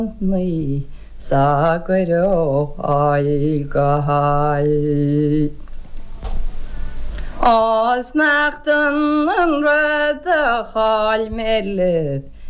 Ni sagro ai gai As nachten een röde halmelle